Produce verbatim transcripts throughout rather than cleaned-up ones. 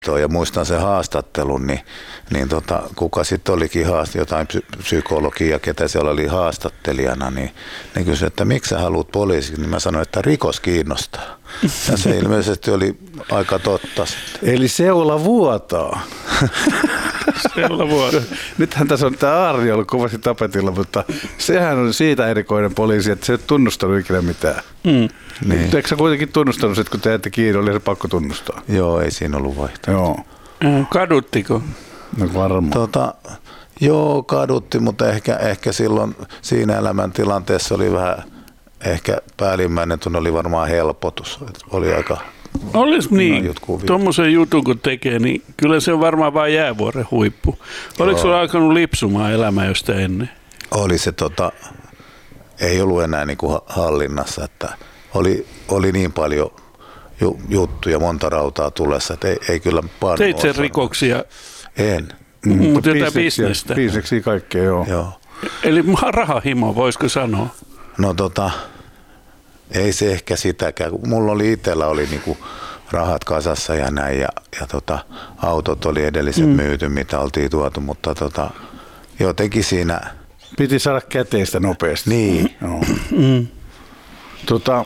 ja muistan sen haastattelun, niin, niin tota, kuka sitten olikin haast, jotain psykologia, ketä siellä oli haastattelijana, niin ne kysyi, että miksi sä haluat poliisiksi, niin mä sanoin, että rikos kiinnostaa. Ja se ilmeisesti oli aika totta sitten. Eli seula vuotaa. Seula vuotaa. Nythän tässä on tämä Aarni ollut kovasti tapetilla, mutta sehän on siitä erikoinen poliisi, että se ei ole tunnustanut ikinä mitään. Mm. Niin. Eikö sä kuitenkin tunnustanut, että kun te ette kiinni, oli se pakko tunnustaa? Joo, ei siinä ollut vaihtoehto. Joo. Kaduttiko? No varmaan. Tota, joo, kadutti, mutta ehkä, ehkä silloin siinä elämäntilanteessa oli vähän, ehkä päällimmäinen tunne oli varmaan helpotus. Oli aika... Olisi niin, tuommoisen jutun kun tekee, niin kyllä se on varmaan vain jäävuoren huippu. Oliko sulla alkanut lipsumaan elämä josta ennen? Oli se, tota, ei ollut enää niin kuin hallinnassa, että oli, oli niin paljon ju, juttuja, monta rautaa tulessa, että ei, ei kyllä paljon. Teit sen rikoksia? En. Mm, mutta jotain bisnestä? Bisneksiä kaikkea, joo. joo. Eli rahahimo, voisiko sanoa? No tota... Ei se ehkä sitäkään. Mulla oli itsellä oli niinku rahat kasassa ja näin ja, ja tota, autot oli edelliset mm. myyty, mitä oltiin tuotu, mutta tota, jotenkin siinä... Piti saada käteistä nopeasti. Niin. No, mm. tota,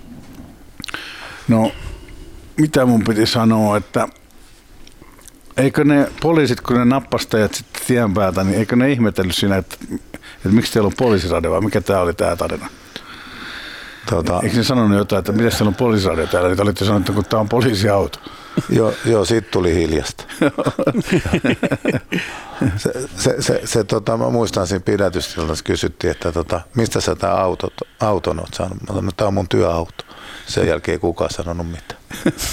no mitä mun piti sanoa, että eikö ne poliisit, kun ne nappastajat sitten tien päältä, niin eikö ne ihmetellyt siinä, että, että miksi teillä on poliisiradio vai mikä tää oli tää tarina? Tuota, eikö ne sanonut jotain, että miten siellä on poliisiradio täällä? Niin olitte sanonut, että kun tämä on poliisiauto. Joo, joo, siitä tuli hiljasta. se, se, se, se, tota, mä muistan siinä pidätystilassa kysyttiin, että tota, mistä sä tämä auto, auton oot saanut? Mä sanoin, että tämä on mun työauto. Sen jälkeen ei kukaan sanonut mitään.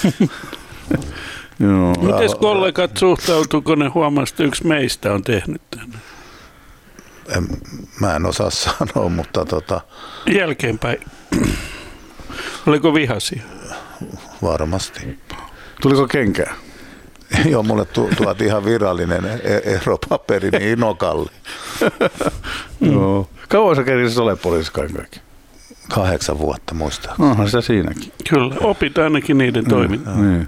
Mites kollegat suhtautuiko ne huomasi, että yksi meistä on tehnyt tänne? En, mä en osaa sanoa, mutta tota... Jälkeenpäin. Oliko vihaisia? Varmasti. Tuliko kenkää? Joo, mulle tu- tuotiin ihan virallinen eropaperi niin Inokalle. No. Kauan sä kerkisit ole poliisissa kaikki? Kahdeksan vuotta muistaa. Onhan sitä siinäkin. Kyllä, opit ainakin niiden mm, toimintaa. Niin.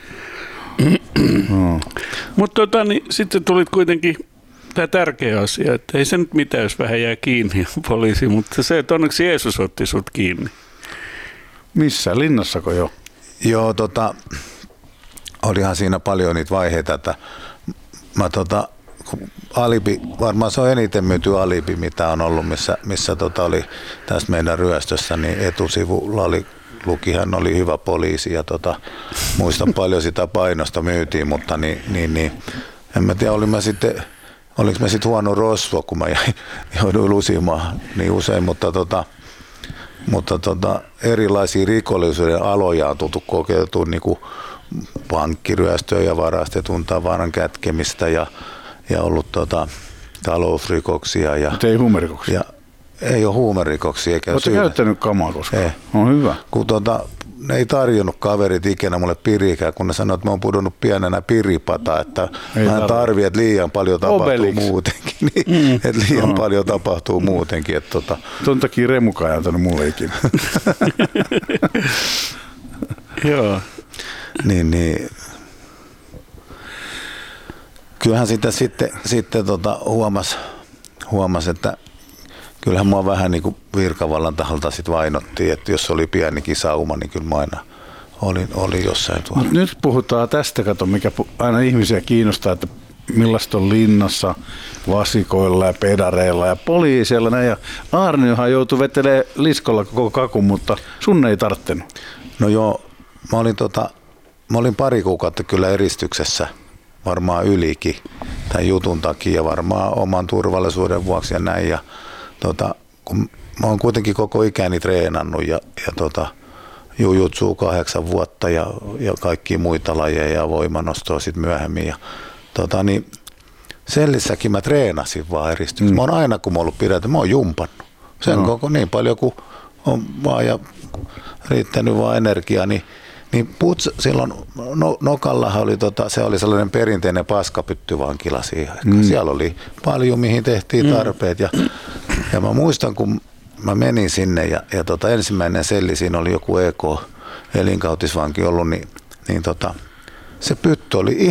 no. Mutta tota, niin, sitten tulit kuitenkin... Tämä tärkeä asia, että ei se nyt mitään, jos vähän jää kiinni poliisi, mutta se, että onneksi Jeesus otti sut kiinni. Missä? Linnassako jo? Joo, tota, olihan siinä paljon niitä vaiheita, että mä tota, alibi, varmaan se on eniten myyty alibi, mitä on ollut, missä, missä tota oli tästä meidän ryöstössä, niin etusivulla oli, lukihan oli hyvä poliisi ja tota, muistan paljon sitä painosta myytiin, mutta niin, niin, niin en mä tiedä, olin mä sitten... Oliko mä sitten huono rosvo, kun mä jouduin lusimaan niin usein, mutta, tota, mutta tota, erilaisia rikollisuuden aloja on tultu kokeiltua, niin kuin pankkiryöstöä ja varastetun tavaran kätkemistä ja, ja ollut tota, talousrikoksia. Ja, mutta ei huumerikoksia? Ja, ei ole huumerikoksia. Oletko käyttänyt kamaa koskaan? Ei. On hyvä. Kun tota, ne ei tarjonnut kaverit ikinä mulle pirikään, kun ne sanoivat, että mä oon pudonnut pienenä piripata, että ei mä en tarvitse, että liian paljon tapahtuu Obelix. muutenkin. Niin, mm. Että liian no. paljon tapahtuu muutenkin. Että tota. Ton takia Remukaan ei antanut mulle ikinä. Joo. Niin, niin. Kyllähän sitä sitten, sitten tota huomasi, huomas, että kyllähän mua vähän niin kuin virkavallan taholta sit vainottiin, että jos oli pienikin sauma, niin kyllä mä aina olin, olin jossain tuolla. Mut nyt puhutaan tästä, kato, mikä aina ihmisiä kiinnostaa, että millaista on linnassa vasikoilla ja pedareilla ja poliiseilla. Ja Aarniohan joutui vetelemään liskolla koko kakun, mutta sun ei tarttenut. No joo, mä olin, tota, mä olin pari kuukautta kyllä eristyksessä, varmaan ylikin tämän jutun takia, varmaan oman turvallisuuden vuoksi ja näin. Ja, tota, kun mä oon kuitenkin koko ikäni treenannut ja, ja tota, jujutsuu kahdeksan vuotta ja, ja kaikkia muita lajeja ja voimanostoa sitten myöhemmin. Ja, tota, niin sellissäkin mä treenasin vaan eristyksessä. Mm. Mä oon aina, kun mä oon ollut pidätä, mä oon jumpannut. Sen no. koko niin paljon kuin on vaan ja riittänyt vaan energiaa, niin Niin puts, silloin no, Nokallahan oli, tota, se oli sellainen perinteinen paskapyttyvankila siihen. Mm. Siellä oli paljon, mihin tehtiin tarpeet. Ja, ja mä muistan, kun mä menin sinne ja, ja tota, ensimmäinen selli, siinä oli joku E K, elinkautisvanki ollut, niin, niin tota, Se pyttö oli